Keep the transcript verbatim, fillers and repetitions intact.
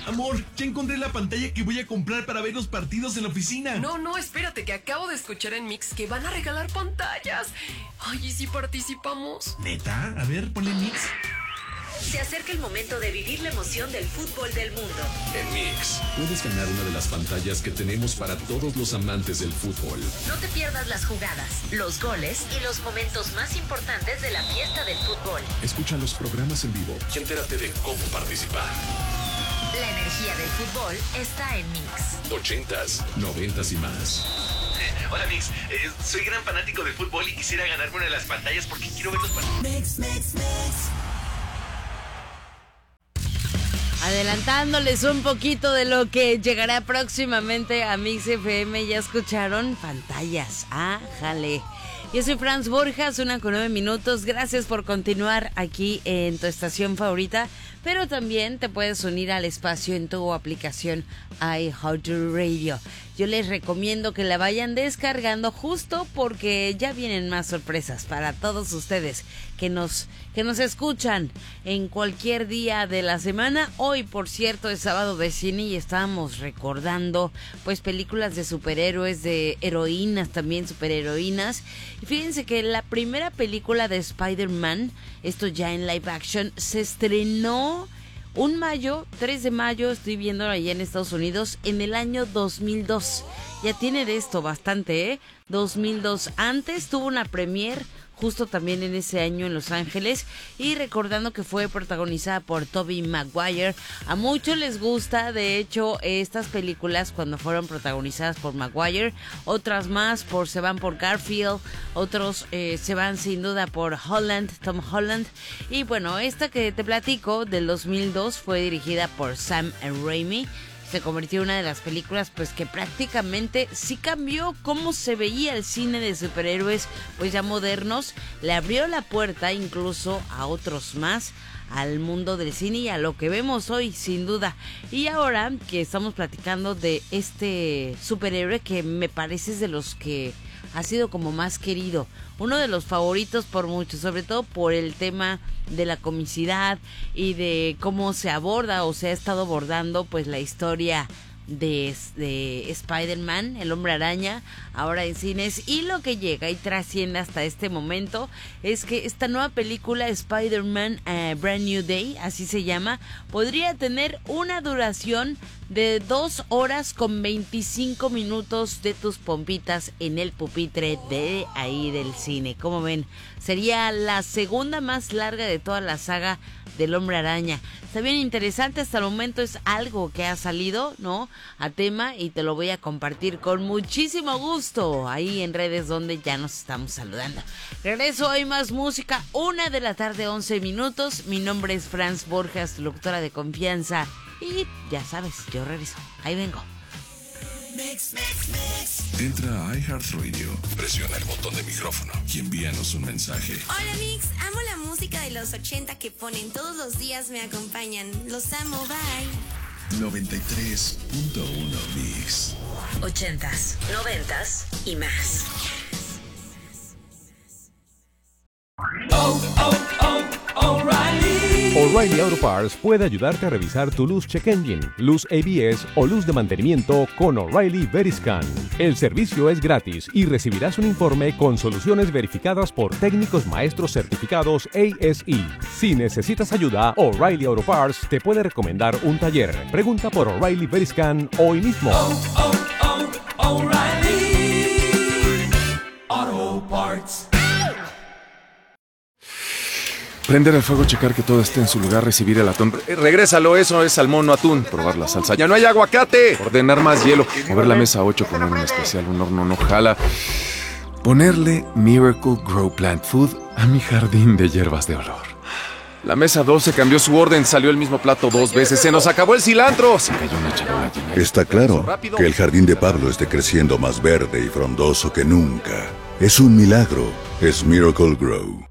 Amor, ya encontré la pantalla que voy a comprar para ver los partidos en la oficina. No, no, espérate, que acabo de escuchar en Mix que van a regalar pantallas. Ay, ¿y si participamos? ¿Neta? A ver, ponle Mix. Se acerca el momento de vivir la emoción del fútbol del mundo. En Mix, puedes ganar una de las pantallas que tenemos para todos los amantes del fútbol. No te pierdas las jugadas, los goles y los momentos más importantes de la fiesta del fútbol. Escucha los programas en vivo y entérate de cómo participar. La energía del fútbol está en Mix. Ochentas, noventas y más. Hola, Mix. Eh, soy gran fanático de fútbol y quisiera ganarme una de las pantallas porque quiero ver los partidos. Mix, Mix, Mix. Adelantándoles un poquito de lo que llegará próximamente a Mix F M, ya escucharon pantallas. Ah, jale. Yo soy Franz Borjas, una con nueve minutos. Gracias por continuar aquí en tu estación favorita. Pero también te puedes unir al espacio en tu aplicación iHeartRadio. Yo les recomiendo que la vayan descargando justo porque ya vienen más sorpresas para todos ustedes que nos, que nos escuchan en cualquier día de la semana. Hoy, por cierto, es sábado de cine y estábamos recordando pues películas de superhéroes, de heroínas también, superheroínas. Y fíjense que la primera película de Spider-Man, esto ya en live action, se estrenó un mayo, tres de mayo, estoy viendo allá en Estados Unidos, en el año dos mil dos. Ya tiene de esto bastante, ¿eh? dos mil dos. Antes tuvo una premiere justo también en ese año en Los Ángeles, y recordando que fue protagonizada por Tobey Maguire. A muchos les gusta, de hecho, estas películas cuando fueron protagonizadas por Maguire, otras más por se van por Garfield, otros eh, se van sin duda por Holland, Tom Holland, y bueno, esta que te platico del dos mil dos fue dirigida por Sam Raimi. Se convirtió en una de las películas pues que prácticamente sí cambió cómo se veía el cine de superhéroes pues ya modernos. Le abrió la puerta incluso a otros más al mundo del cine y a lo que vemos hoy, sin duda. Y ahora que estamos platicando de este superhéroe que me parece es de los que ha sido como más querido, uno de los favoritos por muchos, sobre todo por el tema de la comicidad y de cómo se aborda o se ha estado abordando pues la historia de, de Spider-Man, el Hombre Araña, ahora en cines. Y lo que llega y trasciende hasta este momento es que esta nueva película, Spider-Man uh, Brand New Day, así se llama, podría tener una duración de dos horas con veinticinco minutos de tus pompitas en el pupitre de ahí del cine. Como ven, sería la segunda más larga de toda la saga del Hombre Araña. Está bien interesante, hasta el momento es algo que ha salido, ¿no?, a tema, y te lo voy a compartir con muchísimo gusto ahí en redes donde ya nos estamos saludando. Regreso, hoy más música, una de la tarde, once minutos. Mi nombre es Franz Borjas, locutora de confianza, y ya sabes, yo regreso, ahí vengo. Mix, mix, mix. Entra a iHeartRadio, presiona el botón de micrófono y envíanos un mensaje. Hola Mix, amo la música de los ochenta que ponen todos los días, me acompañan. Los amo, bye. noventa y tres punto uno Mix. Ochentas, noventas y más. Oh, oh, oh, O'Reilly. O'Reilly Auto Parts puede ayudarte a revisar tu luz check engine, luz A B S o luz de mantenimiento con O'Reilly Veriscan. El servicio es gratis y recibirás un informe con soluciones verificadas por técnicos maestros certificados A S E. Si necesitas ayuda, O'Reilly Auto Parts te puede recomendar un taller. Pregunta por O'Reilly Veriscan hoy mismo. Oh, oh, oh, O'Reilly Auto Parts. Prender el fuego, checar que todo esté en su lugar, recibir el atún. Eh, regrésalo, eso es salmón, no atún. Probar la salsa. ¡Ya no hay aguacate! Ordenar más hielo. Mover la mesa a ocho, poner un especial, un horno no jala. Ponerle Miracle Grow Plant Food a mi jardín de hierbas de olor. La mesa doce cambió su orden, salió el mismo plato dos veces. ¡Se nos acabó el cilantro! Se cayó una charola llena. Está claro que el jardín de Pablo esté creciendo más verde y frondoso que nunca. Es un milagro. Es Miracle Grow.